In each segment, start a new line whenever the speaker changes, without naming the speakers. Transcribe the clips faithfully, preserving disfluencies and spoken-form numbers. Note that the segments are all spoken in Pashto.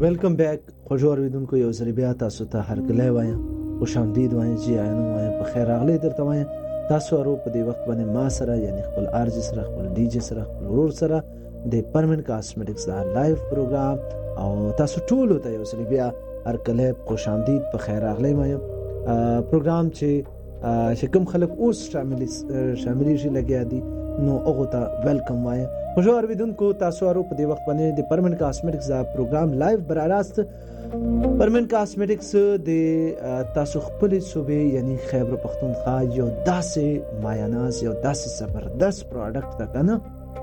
ویلکم بیک. خوږو اوریدونکو، یو ځل بیا تاسو ته هرکلی وایم، خوش آمدید وایم، جی آینم وایم، په خیر راغلی درته وایم. تاسو ورو په دې وخت باندې ما سره یعنی خپل آرج سره، خپل ډي جی سره، خپل ورور سره د پرمننت کاسمیټکس دا لایو پروګرام او تاسو ټول ته یو ځل بیا هرکلی خوش آمدید، په خیر راغلی وایم. پروګرام چې چې کوم خلک اوس شامل شامل شي لګیا دي نو هغه ته ویلکم وایم. خوږو اوریدونکو، تاسو ورو په دې وخت باندې د پرمننت کاسمیټکس دا پروګرام لایو براراست. پرمننت کاسمیټکس د تاسو خپل صوبې یعنی خیبر پختونخوا یو داسې مایاناز یو داسې زبردست پروډکټ ده کنه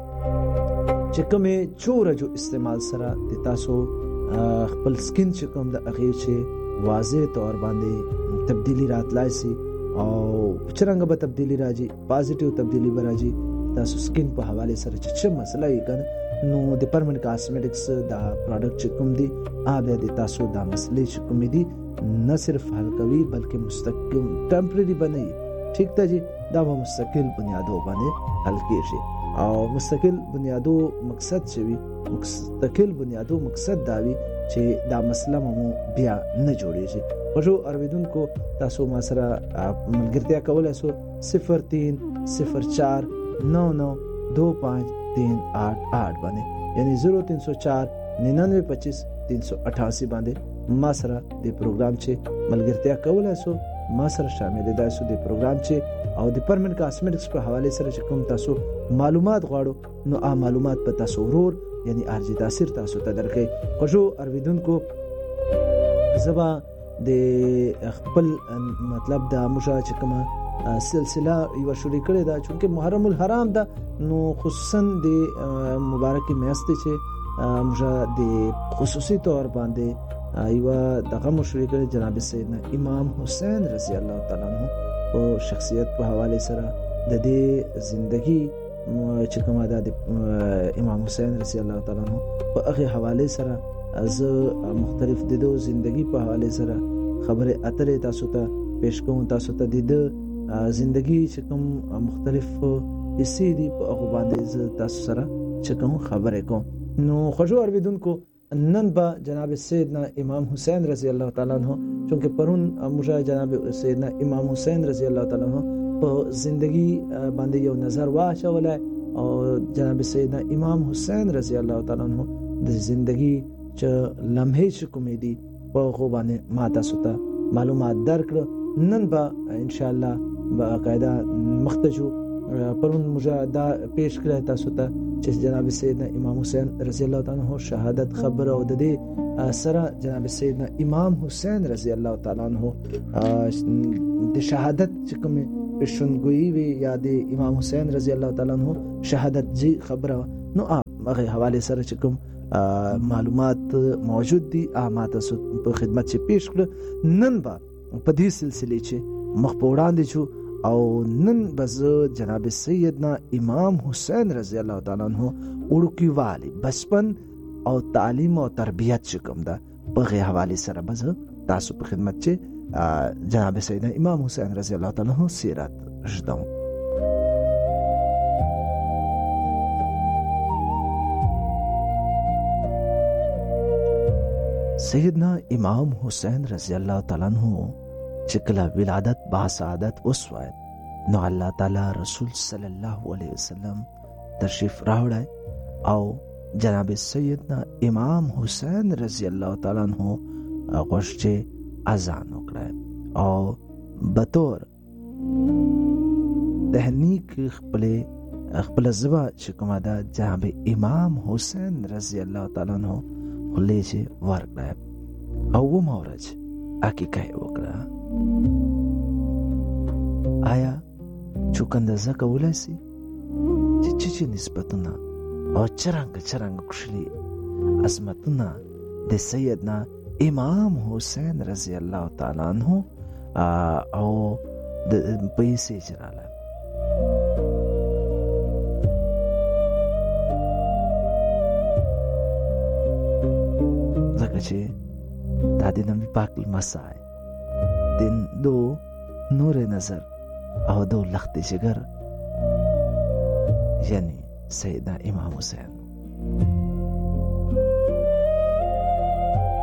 چې کومه چورجو استعمال سره د تاسو خپل سکین چې کوم د هغه چې واضح تور باندې تبدیلی راتلای شي او څنګه به تبدیلی راځي، پازیټیو تبدیلی به راځي تاسو سکین په حواله سره چې څه مسله یې کنه نو د پرمننت کاسمیټکس دا پروډکټ چې کوم دی هغه د تاسو دا مسلې چې کوم دي نه صرف حل کوي بلکې مستقیم ټمپرری بنئ. ٹھیک ده جی، دا به مستقل بنیادو باندې حل کیږي او مستقل بنیادو مقصد شوی مستقل بنیادو مقصد دا وی چې دا مسله مو بیا نه جوړیږي. خوږو اوریدونکو، تاسو ما سره ملګرتیا کولای شئ صفر تین صفر چار نو نو دو پانچ تین آٹھ آٹھ باندې یعنی زیرو تین سو چار ننانوے پچیس تین سو اٹھاسی باندې ما سره د پروګرام چې ملګرتیا کولای شئ، ما سره شامل دی سو د پروګرام چې او د پرمننت کاسمیټکس په حواله سره چې کوم تاسو معلومات غواړو نو ا معلومات په تاسو ورور یعنی ارجی تاثیر تاسو ته درکې. خوږو اوریدونکو، زبا د خپل مطلب د مشا چې کومه سلسله یو شروع کړی دا چې محرم الحرام ده نو خصوصا د مبارکي میاشت چې مجا د خصوصي تور باندې ایوا دغه مشورې کړي جناب سیدنا امام حسین رضی الله تعالی عنہ او شخصیت په حواله سره د دې ژوندۍ چې کومه ده د امام حسین رضی الله تعالی عنہ په هغه حواله سره از مختلف د دو ژوندۍ په حواله سره خبره اترې تاسو ته پیش کوم. تاسو ته د ژوندۍ چې کوم مختلف حصے دي په هغه باندې تاسو سره چې کوم خبره کوم. نو خوږو اوریدونکو، نن با جناب سیدنا امام حسین رضی الله تعالی عنہ چونکه پرون موږ جناب سیدنا امام حسین رضی الله تعالی عنہ په زندگی باندې یو نظر واچولای او جناب سیدنا امام حسین رضی الله تعالی عنہ د زندگی چې لمحې چې کومې دي په هغه باندې ما تاسو ته معلومات درکړه. نن با ان شاء الله باقاعده مختجو پرون مجاهده پیش کړه تاسو ته چې جناب سیدنا امام حسین رضی الله تعالی عنہ شهادت خبر او د دې سره جناب سیدنا امام حسین رضی الله تعالی عنہ د شهادت چې کومه پښونګوي وی یا د امام حسین رضی الله تعالی عنہ شهادت جی خبره نو هغه حواله سره چې کوم معلومات موجود دي احمد تاسو په خدمت چې پیش کړ. نن با په دې سلسله چې مخ په وړاندې شو او نن بز جناب سیدنا امام حسین رضی الله تعالی عنہ ورکی والی بچپن او تعلیم او تربیت کوم ده په غي حواله سره بز تاسو په خدمت چې جناب سیدنا امام حسین رضی الله تعالی عنہ سیرت ژدم. سیدنا امام حسین رضی الله تعالی عنہ چې کله ولادت با سعادت وسوه نو الله تعالی رسول صلی الله علیه وسلم تشریف راوړی او جناب سیدنا امام حسین رضی الله تعالی عنہ غوښتي اذان وکړي او بطور تهنیک خپل خپل زبا چې کومه ده جناب امام حسین رضی الله تعالی عنہ خلې چې ورکړي او و مورج عقیقه وکړه. آیا چوکندزه کولای سي چې چې نسبتونه او چرنګ چرنګ کښلي عظمتونه د سیدنا امام حسین رضی الله تعالی عنہ او د پیسې چراله ځکه چې دا د نبی پاک لمسای دین دو نور نظر او دو لخت جگر یعنی سیدنا امام حسین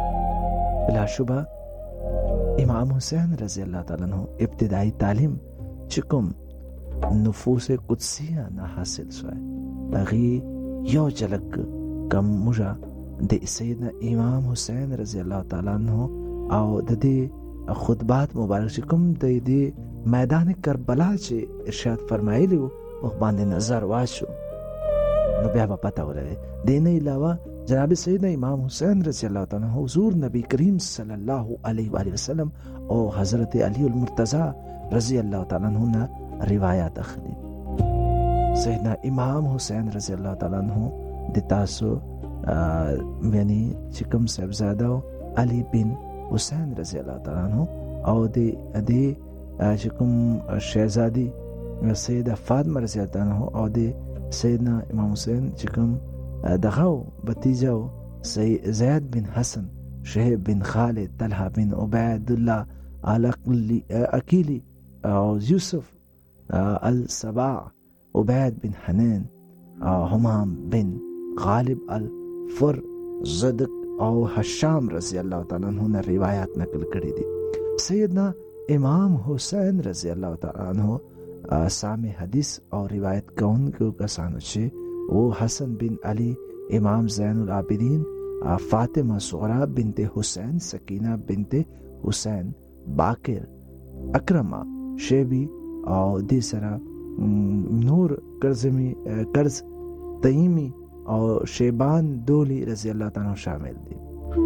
بلا شبه امام حسین رضی الله تعالی عنہ ابتدائی تعلیم چې کوم نفوس قدسیه نه حاصل شوی دغه یو جلک کم موږ د سیدنا امام حسین رضی الله تعالی عنہ او د دې خطبات مبارک چې کوم د دې میدان کربلا چې ارشاد فرمایلی وو په باندې نظر واچو نو بیا به پته ولګي. د نه علاوه جناب سیدنا امام حسین رضی الله تعالی عنہ حضور نبی کریم صلی الله علیه و آله وسلم او حضرت علی المرتضی رضی الله تعالی عنہ نه روایت اخلي. سیدنا امام حسین رضی الله تعالی عنہ د تاسو یعنی چې کوم صاحبزاده علی بن حسین رضی الله تعالی عنہ او د دې چې کوم شهزادی سیده فاطمه رضی الله عنها او د سیدنا امام حسین چې کوم دغه بتیجه زید بن حسن شهیب بن خالد طلحه بن عبید الله الاقیلی او یوسف السباع عبید بن حنین همام بن غالب الفر زدق او حشام رضی الله تعالی عنہ روایت نقل کړي دي. سیدنا امام حسین رضی الله تعالی عنہ سامع حدیث او روایت کون کو کسانو چې او حسن بن علی امام زین العابدین فاطمه صغرا بنت حسین سکینہ بنت حسین باقر اکرمه شیبی او دې سره نور کرزمی کرز تیمی او شیبان دولی رضی الله تعالی شامل دي.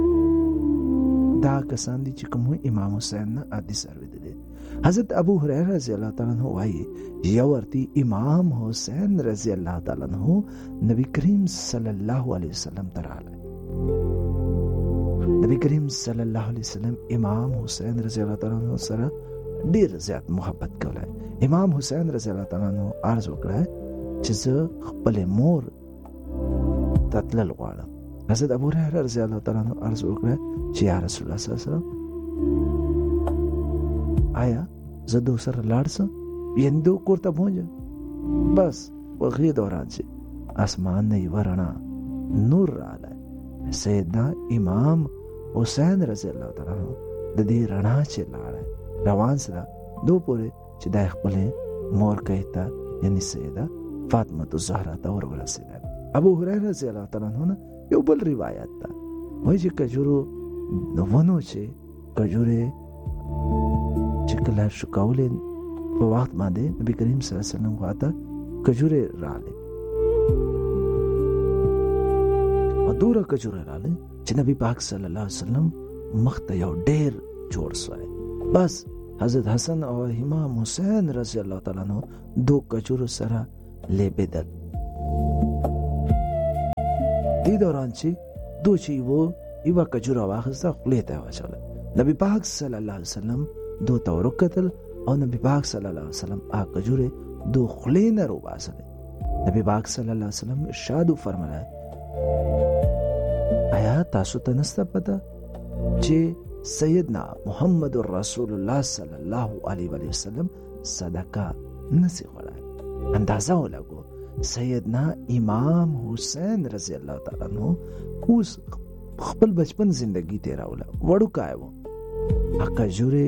دا کسان دي چې کوم امام حسین نه حدیث اوریدلي. حضرت ابو هريره رضی الله تعالی عنہ وايي یو ورتی امام حسین رضی الله تعالی عنہ نبی کریم صلی الله علیه وسلم تراله. نبی کریم صلی الله علیه وسلم امام حسین رضی الله تعالی عنہ سره ډیر زیات محبت کوله. امام حسین رضی الله تعالی عنہ عرض وکړه چې زه خپل مور تتلل غواړم. حضرت ابو هريره رضی الله تعالی عنہ عرض وکړه چې یا رسول الله صلی الله علیه وسلم آیا زه دو سره لاړ سم یعنی دو کورته پهنځم. بس وغې دوران چې اسمان نه یوه رڼا نور راغلی. سیدنا امام حسین رضی الله تعالی عنہ د دې رڼا چې لاړی روان سره دو پورې چې دا خپلې مور کوي ته یعنی سیده فاطمه الزهرا ته ور ورسېده. ابو هريره رضی الله تعالی عنہ یو بل روایت ده وایي چې کجورو ونو چې کجورې چې کله شکولې په وخت باندې نبی کریم صلی الله علیه وسلم خواته کجورې راغلې او دوره کجورې راغلې چې نبی پاک صلی الله علیه وسلم مخ ته یو ډېر جوړ سوی. بس حضرت حسن او امام حسین رضی الله تعالی عنہ دو کجورو سره لیبدل. دې دوران چې دو چې وو یوه کجوره واخیسته خولې ته یې واچوله. نبی پاک صلی الله علیه وسلم دو ته ورکتل او نبی پاک صلی الله علیه وسلم هغه کجورې دو خولې نه روباسلې. نبی پاک صلی الله علیه وسلم ارشاد وفرمایه آیا تاسو ته نسته پته چې سیدنا محمد رسول الله صلی الله علیه وسلم صدقه نسی خوړای؟ اندازه ولګو سیدنا امام حسین رضی الله تعالی عنہ اوس خپل بچپن زندگی تیراوله وړوکی و. کجورې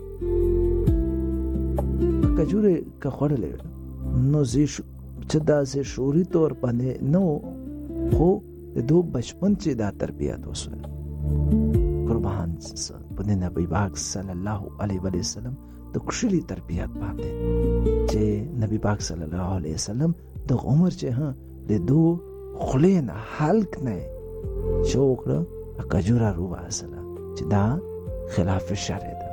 کجورې که خوړلې نو زه چې داسې شعوري طور باندې نه خو د دو بچپن چې دا تربیت وسوه قربان په نبی پاک صلی الله علیه وسلم د کوشلي تربیت باندې چې نبی پاک صلی الله علیه وسلم د عمر چې ها د دو خلین حلق نه شوکړه کجورا رو واسله چې دا خلاف شرع ده.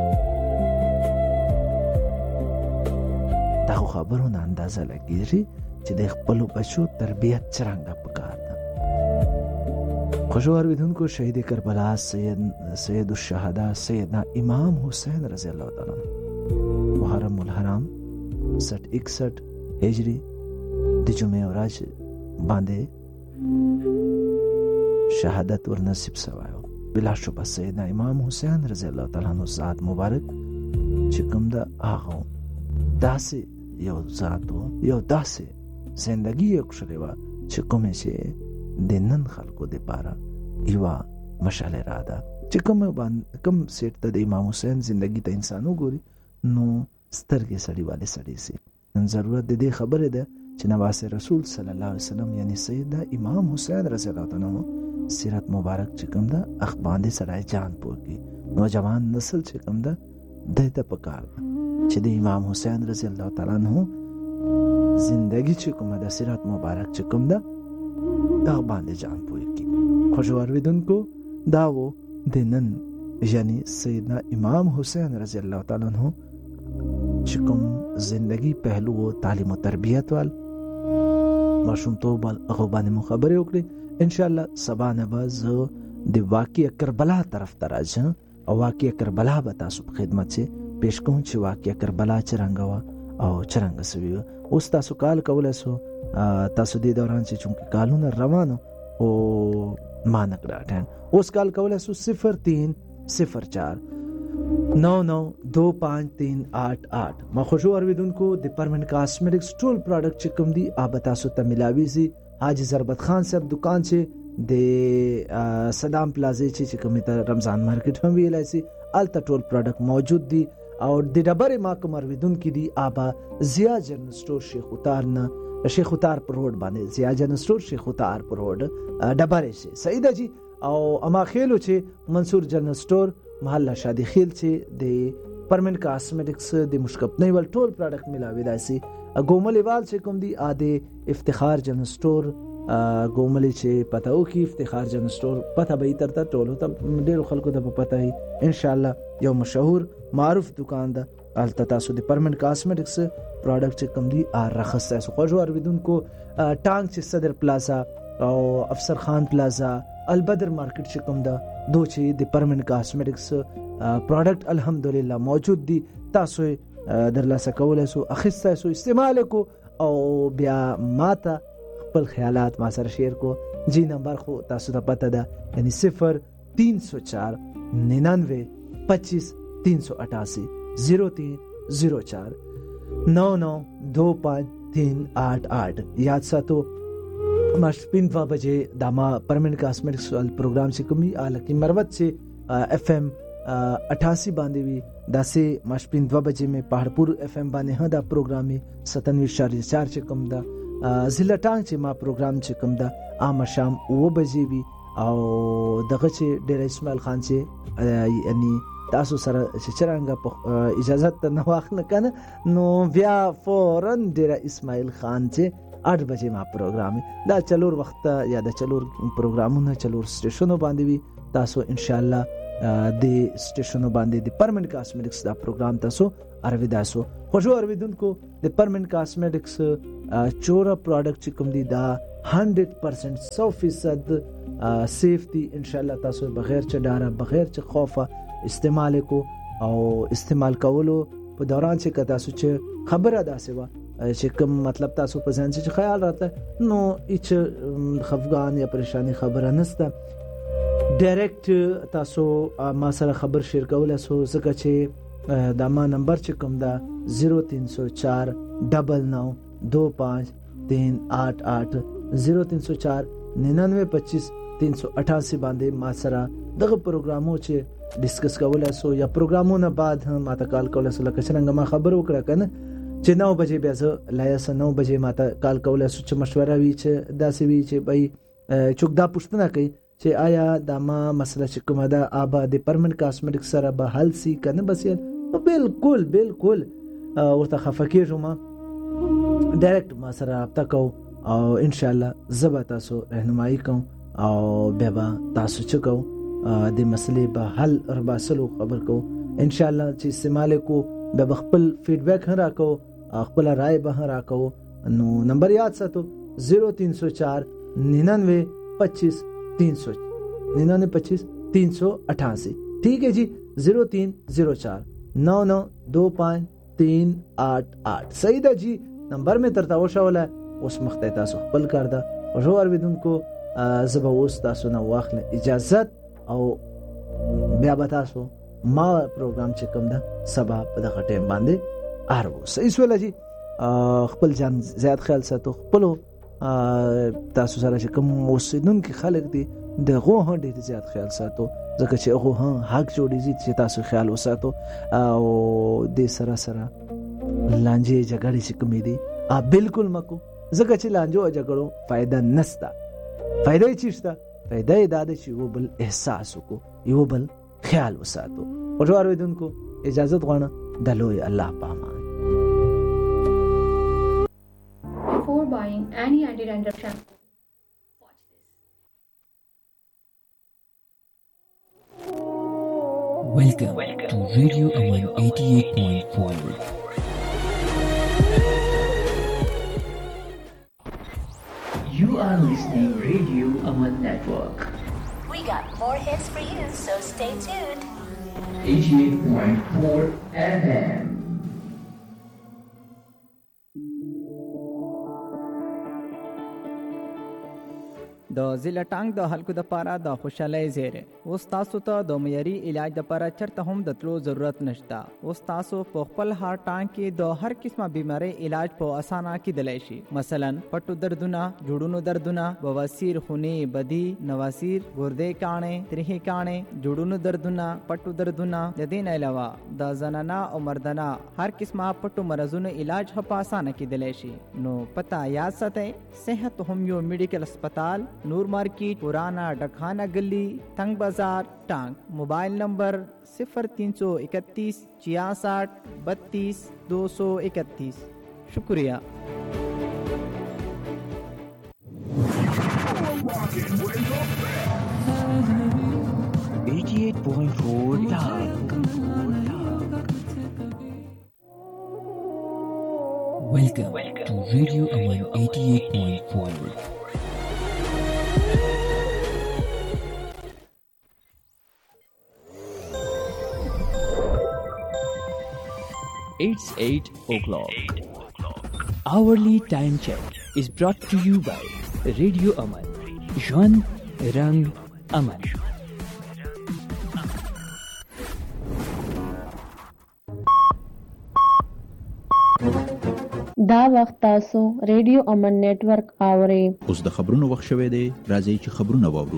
دا خبرونه اندازه لګیږي چې د خپل بچو تربیت څنګه پکار ده. خوشوار اوریدونکو شهید کربلا سید سید الشهدا سیدنا امام حسین رضی الله تعالی عنہ محرم الحرام سټ اکسٹھ هجری د جمعې ورځ باندې شهادت ور نصیب شوی. بلا شبه سیدنا امام حسین رضی الله تعالی عنہ ذات مبارک چې کوم دا هغه داسې یو ذات یو داسې زندگی یو کړی و چې کومه چې د نن خلکو د پاره یو مشعل را ده چې کوم باندې کوم سیټ ته د امام حسین زندگی ته انسان وګوري نو سترګې سړی والے سړی سي. نن ضرورت د دې خبره ده چې نواز رسول صلی الله علیه وسلم یعنی سیدنا امام حسین رضی الله تعالی عنہ سیرت مبارک چې کوم ده اخ باندې سړی جان پوکي. نوجوان نسل چې کوم ده د ته پکار ده چې د امام حسین رضی الله تعالی عنہ زندگی چې کومه د سیرت مبارک چې کوم ده دا باندې جان پوکي. خوشو اوریدونکو دا و د نن یعنی سیدنا امام حسین رضی الله تعالی عنہ چې کوم زندگی پهلو و تعلیم و تربیت وال ماشومتوب هغه باندې مو خبرې وکړې. ان شاء الله سبا نه به زه د واقعه کربلا طرف ته راځم او واقعه کربلا به تاسو په خدمت کې پیش کوم چې واقعه کربلا څنګه و او څنګه سوي. اوس تاسو کال کولای شو تاسو دې دوران چې چونکه کالونه روانو او ما نکړه ټان اوس کال کولای شو صفر تین صفر چار نو نو دو پانچ تین آٹھ آٹھ. ما خوشو اوریدونکو د پرمنٹ کاسمیټکس ټول پروډکټ چې کوم دي آب تاسو ته ملاوي سي. حاجی ضربت خان صاحب دکان چې د صدام پلازا چې کومه ته رمضان مارکیټ هم ویلای سي الته ټول پروډکټ موجود دي. او د ډبره ما کوم اوریدونکو دي آبا زیا جنرل سٹور شیخ اتار نه شیخ اتار پر روډ باندې زیا جنرل سٹور شیخ اتار پر روډ ډبره شي صحیح ده جی. او اما خېلو چې منصور جنرل سٹور محله شادي خیل چې د پرمنٹ کاسمیټکس د مشکپنۍ ول ټول پروډکټ ملاوي داسي. ګوملي وال چې کوم دي اده افتخار جنرل سٹور ګوملي چې پتاو کی افتخار جنرل سٹور پته به ترته ټولو ته ډېر خلکو ته پته هي ان شاء الله یو مشهور معروف دکان ده الته تاسو د پرمنٹ کاسمیټکس پروډکټ چې کوم دي راخصه سو خوشو اوریدونکو ټانګ چې صدر پلازا او افسر خان پلازا البدر مارکیټ چې کوم ده دو چې د پرمنٹ کاسمیټکس پروډکټ الحمدلله موجود دي. تاسو درلاسه کولای سو اخیسته سو استعمال کو او بیا ماته خپل خیالات ما سره شیر کو. جی نمبر خو تاسو ته پته ده یعنی صفر تین سو چار ننانوے پچیس تین سو اٹھاسی زیرو تین زیرو چار نو نو دو پانچ تین آٹھ آٹھ. یاد ساتو ماشپین دو بجے داما پرمنٹ کاسمیټکس پروګرام چې کومي الکی مروت سے ایف ایم اٹھاسی باندې وی داسې ماشپین دو بجے میں پہاڑپور ایف ایم باندې ها دا پروګرام ستانوي اشاریه چار چې کوم دا ضلع ټانګ چې ما پروګرام چې کوم دا عام شام و بجې وی او دغه چې ډیر اسماعیل خان چې یعنی تاسو سره چې څنګه اجازه ته نه واخله کنه نو بیا فورن ډیر اسماعیل خان چې आठ بجې ما پروګرام دا چلور وخت یا د چلور پروګرامونه چلور سټیشنو باندې وي. تاسو ان شاء الله د سټیشنو باندې د پرمنٹ کاسمیټکس دا پروګرام تاسو ارویدا سو خوشو اوریدونکو د پرمنٹ کاسمیټکس چورا پروډکټ چې کوم دي دا هندرد پرسنټ سو فیصد سیف دي ان شاء الله. تاسو بغیر چ ډاره بغیر چ خوفه استعمال کو او استعمال کولو په دوران چې تاسو چې خبره داسې و چې کوم مطلب تاسو په ځان چې خیال راته نو هیڅ خفګان یا پریشانی خبره نشته. ډایرکټ تاسو ما سره خبر شیر کولای سو ځکه چې دا ما نمبر چې کوم دا زیرو تین سو چار ڈبل نو دو پانچ تین آٹھ آٹھ زیرو تین سو چار ننانوے پچیس تین سو اٹھاسی باندې ما سره دغه پروګرامو چې ډیسکس کولای سو یا پروګرامونه بعد هم ما ته کال کولای سو لکه څنګه ما خبر وکړه کنه چې نو بجې بیا زه لایس نو بجې ما ته کال کولای سو چې مشوره وی چې داسې وی چې بای چوک دا پوښتنه کوي چې آیا دا ما مسله چې کومه ده آباد پرمنٹ کاسمیټکس سره به حل سي کنه بس بالکل بالکل ورته خفکیږم ډایرکټ ما سره رابطه کو او ان شاء الله زبا تاسو رهنمایي کوم او بیا تاسو چې کو د مسلې به حل رباسلو خبر کو ان شاء الله چې استعمال کو به خپل فیډبیک هم راکو خپل رائے به هم راکو. نو نمبر یاد ساتو زیرو تین سو چار ننانوے پچیس تین سو ننانوے پچیس تین سو اٹھاسی. ٹھیک ہے جی زیرو تین زیرو چار نو نو دو پانچ تین آٹھ آٹھ صحیح ده جی. نمبر میں ترتا وشوله اوس مخته تاسو خپل کار ده او ور ودونکو زبا اوس تاسو نو واخله اجازت او بیا به تاسو ما پروګرام چې کوم ده سبا په دغه ټیم باندې ارو صحیح سوال جی. خپل ځان زیات خیال ساتو خپل تاسو سره چې کوم اوسیدونکو خلک دي د غو هم ډیر زیات خیال ساتو، ځکه چې هغه هم حق جوړیږي چې تاسو خیال وساتو. او د سره سره لانجې جګړې چې کومې دي ا بالکل مکو، ځکه چې لانجو او جګړو فائدہ نشته. فائدہ یې چیشته؟ فائدہ یې دا ده چې یو بل احساس وکړو، یو بل خیال وساتو. او اوریدونکو اجازه غواړم د لوی الله په امان.
Before buying any anti-dandruff shampoo, watch this.
Welcome, Welcome to Radio Aman eighty-eight point four.
You are listening Radio Aman Network.
We got more hits for you, so stay tuned.
eighty-eight point four F M.
د ضلع ټانګ د خلکو د پاره د خوشحالۍ زیری. اوس تاسو ته د معیاري علاج د پاره چرته هم د تلو ضرورت نشته. اوس تاسو په خپل هار ټانګ کې د هر قسمه بیماری علاج په اسانه کېدلی شي. مثلا پټو دردونه، جوړونو دردونه، بواسیر، خونی بدی، نواسیر، ګردې کاڼې، تریخي کاڼې، جوړونو دردونه، پټو دردونه. د دې نه علاوه د زنانه او مردانه هر قسمه پټو مرزونو علاج په اسانه کېدلی شي. نو پتا یاد ساتئ، صحت هومیو میډیکل هسپتال، نور مارکیٹ، پرانا ڈکخانہ گلی، تنگ بازار، ٹانگ. موبائل نمبر صفر تین سو اکتیس چھیاسٹھ بتیس دو سو اکتیس. شکریہ.
eighty-eight point four Welcome, Welcome to Radio Aman eighty-eight point four. It's eight o'clock. Hourly time check is brought to you by Radio Aman. Jwan Rang Aman.
دا وخت تاسو ریډیو امن نیټورک اورئ.
اوس د خبرونو وخت شوه دی، راځئ چې خبرونه واورو.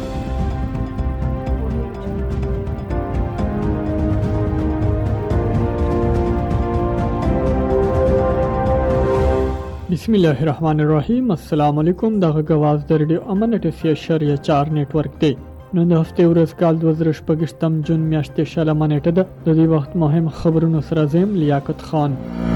بسم الله الرحمن الرحیم. السلام علیکم. دغه غواز د ریډیو امن اټس اشاریه چار نیټورک دی. نن د هفته ورځ کال دوه زره شپږم جون میاشتې شلمه نیټه ده. د دې وخت مهم خبرونو سره زم لیاقت خان.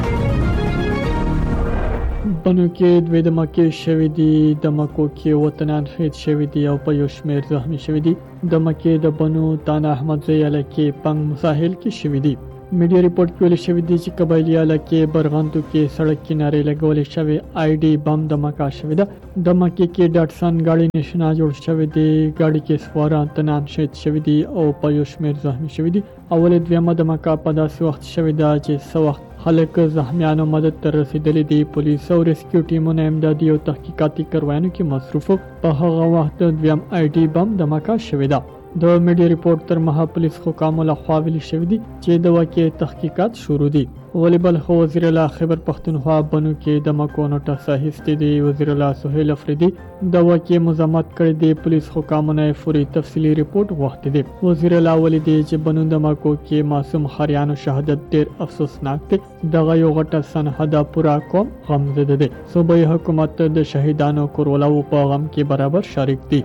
بنو کې دوی د مکه شوی دی، د مکو کې وطنان شهید شوی دی او په یو شمیر زخمی شوی دی. د مکه د بنو تانا احمد زیاله کې پنګ مساحل کې شوی دی. میډیا ریپورت کې ویل شوی دی چې قبایلیاله کې برغندو کې سړک کنارې لګولې شوی آی ډي بم د مکه شوی ده. د مکه کې ډاټسن گاډي نشنا جوړ شوی دی. گاډي کې سواران تنان شهید شوی دی او په یو شمیر زخمی شوی دی. اول دویمه د مکه په داسې وخت شوی دا چې څو وخت خلک زخمیانو مدد ته رسیدلي دي. پولیس او ریسکیو ټیمونه امدادي او تحقیقاتي کاروایانو کې مصروف. په هغه وخت دویم آی ډي بم د مکه شوی ده. د میډیا ریپورت تر مها پولیس حکامو له خوا ویل شوی دی چې د واقعي تحقیقات شروع دي. ولیبل خو وزیر اعلی خیبر پختونخوا بنو کې د مکو نوټه صحیح دی. وزیر اعلی سہیل افریدی د واقعي مزاحمت کړی دی. پولیس حکامو نه فوري تفصیلی ریپورت غوښتي دي. وزیر اعلی ولیدي چې بنو د مکو کې معصوم خریانو شهادت ډیر افسوسناک دی. دغه یو غټه سنهده پورا قوم غمزده دی. صوبایي حکومت د شهیدانو کورولو په غم کې برابر شریک دی.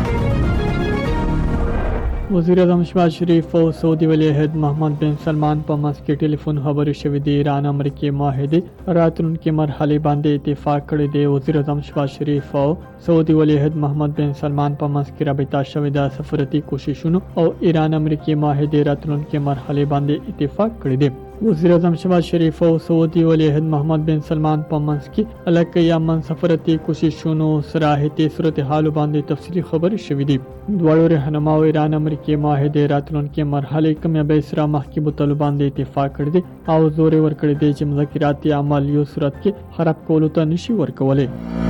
وزیر اعظم شهباز شریف او سعودي ولی عہد محمد بن سلمان په منځ کې ټلیفون خبرې شوې دي. ایران امریکای معاهده راتلونکي مرحله باندې اتفاق کړی دی. وزیر اعظم شهباز شریف او سعودي ولی عہد محمد بن سلمان په منځ کې رابطه شوې ده. سفارتي کوششونو او ایران امریکای معاهده راتلونکي مرحله باندې اتفاق کړی دی. وزیر اعظم شهباز شریف او سعودي ولی عہد محمد بن سلمان په منځ کې الکه یمن سفارتي کوششونو صراحتي صورتحال باندې تفصیلی خبرې شوې دي. دواړو رهنما او ایران امریکای معاهده راتلونکي مرحله کمیابه سره مخکې بوتلو باندې اتفاق کړی دی او زور ورکړی دی چې مذاکراتي عمل یو صورت کې خراب کولو ته نشي ورکولای.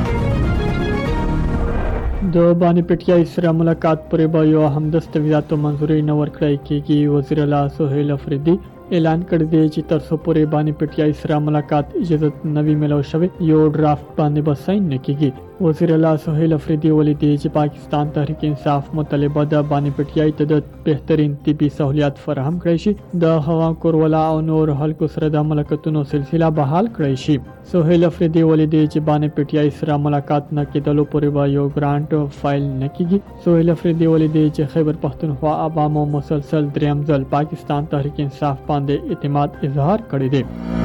د باندې پټیای سره ملاقات پرې به یو همدست ویزاتو منځوري نه ورکړای کیږي. وزیر اعلی سہیل افریدی اعلان کړی دی چې تر څو پورې باندې پټیای سره ملاقات اجازه نوي ملو شوی یو ډرافټ باندې به ساين نه کیږي. وزیر الله سهیل افریدي ولیدي چې پاکستان تحریک انصاف مطالبه د باني پټیای ته د بهترین طبي سہولیات فراهم کړی شي د هوا کورولا او نور خلکو سره د ملاقاتونو سلسله بحال کړی شي. سهیل افریدي ولیدي چې باني پټیای سره ملاقات نه کېدلو پورې به یو ګرانټ فایل نه کیږي. سهیل افریدي ولیدي چې خیبر پښتونخوا عوامو مسلسل دریم ځل پاکستان تحریک انصاف باندې اعتماد اظهار کړی دی.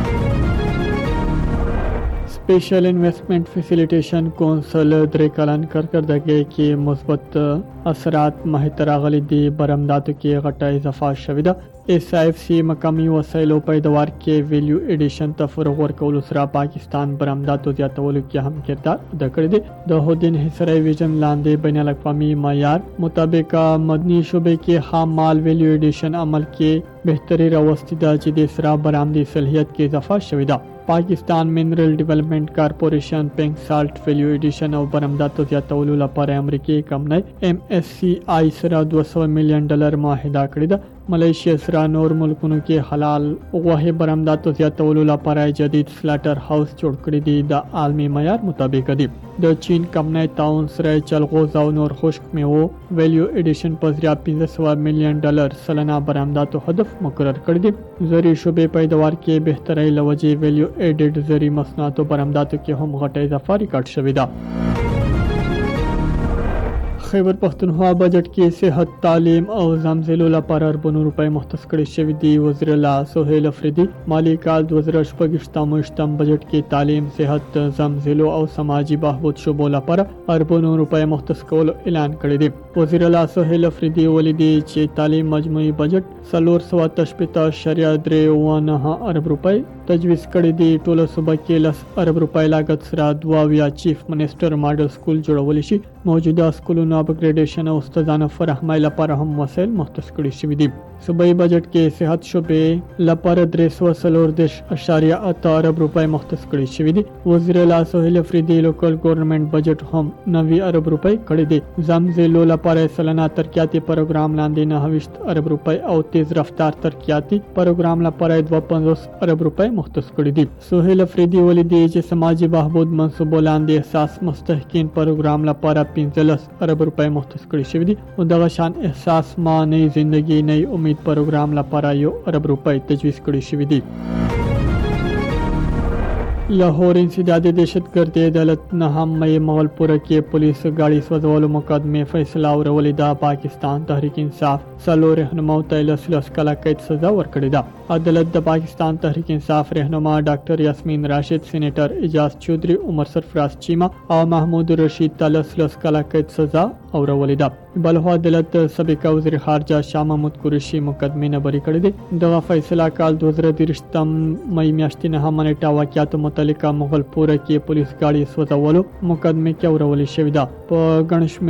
Special investment facilitation council درې کلن کارکردګۍ کې مثبت اثرات مخې ته راغلي دي. برآمداتو کې غټه اضافه شوې ده. ایس آئی ایف سی مقامی وسایلو پیداوار کې ویلیو ایډیشن ته فروغ ورکولو سره پاکستان برآمداتو زیاتولو کې هم کردار ادا کړی دی. د هودین حصري ویژن لاندې بین الاقوامي معیار مطابق مدني شعبې کې خام مال ویلیو ایډیشن عمل کې بهتري راوستي ده چې د سره برآمدي صلاحیت کې اضافه شوې ده. پاکستان منرل ډیولپمنٹ کارپوریشن پینک سالټ ویلیو ایډیشن او برآمداتو زیاتولو لپاره امریکایي کمپنۍ ایم ایس سی آی سره دوه سوه میلیون ډالر معاهده کړې ده. ملیشیا سره نور ملکونو کې حلال غوښې برآمداتو زیاتولو لپاره جدید سلاټر هاوس جوړ کړی دی. د عالمي معیار مطابق دی. د چین کمپنۍ تعاون سره چلغوز او نور خشک میوو ویلیو ایډیشن په ذریعہ پنځه سوه میلیون ډالر سلنه برآمداتو هدف مقرر کړی دی. زری شعبې پیداوار کې بهتري لوجې ویلیو ایډډ زری مصنوعاتو برآمداتو کې هم غټه اضافه ریکارډ شوې ده. خیبر پښتونخوا بجټ کې صحت تعلیم او زمزلو لپاره اربونو روپۍ مختص کړي شوي دي. وزیر الله سهیل افریدي مالی کال دوه زره شپږ شتم بجټ کې تعلیم صحت زمزلو او سماجی بهبود شعبو لپاره اربونو روپۍ مختص کولو اعلان کړی دی. وزیر الله سهیل افریدي ولیدي چې تعلیم مجموعي بجټ څلور سوه تشپیته اشاریه درې اوه نهه ارب روپۍ تجویز کړی دی. ټوله صوبه کې لس ارب روپۍ لاګت سره دوه اویا چیف منسټر ماډل سکول جوړولی شي. موجوده سکولونو اپګریډیشن او استادانو فراهمۍ لپاره هم وسایل مختص کړي شوي دي. صوبایي بجټ کې صحت شعبې لپاره درې سوه څلور دېرش اشاریه اته ارب روپۍ مختص کړي شوي دي. وزیر الله سهیل افریدي لوکل ګورنمنټ بجټ هم نوي ارب روپۍ کړي دي. زمزلو لپاره سلنه ترقیاتي پروګرام لاندې نهه ویشت ارب روپۍ او تیز رفتار ترقیاتي پروګرام لپاره دوه پنځوس ارب روپۍ مختص کړي دي. سهیل افریدي ولیدي چې سماجی بهبود منصوبو لاندې احساس مستحقین پروګرام لپاره پنځلس ارب روپۍ مختص کړي شوي دي. او دغه شان احساس ما نئی زندگی نئی امید پروګرام لپاره یو ارب روپۍ تجویز کړي شوي دي. لاهور انسداد دهشتګردي عدالت نهم مئی مغلپوره کې پولیس گاڑی سوځولو مقدمه فیصله اورولې ده. پاکستان تحریک انصاف څلور رهنماو ته لس لس کاله قید سزا ورکړې ده. عدالت د پاکستان تحریک انصاف رهنما ډاکټر یاسمین راشد، سینیټر اجاز چودھری، عمر سرفراز چیما او محمود رشید ته لس لس کاله قید سزا اورولې ده. بلخو عدالت سابق وزیر خارجه شاه محمود قریشي مقدمه نه بری کړې ده. دغه فیصله کال دوه زره دېرشم مئی میاشتې نهمه نیټه واقعاتو متعلقه مغلپوره کې پولیس گاڑی سوځولو مقدمه کې اورولې شوې ده. په ګڼ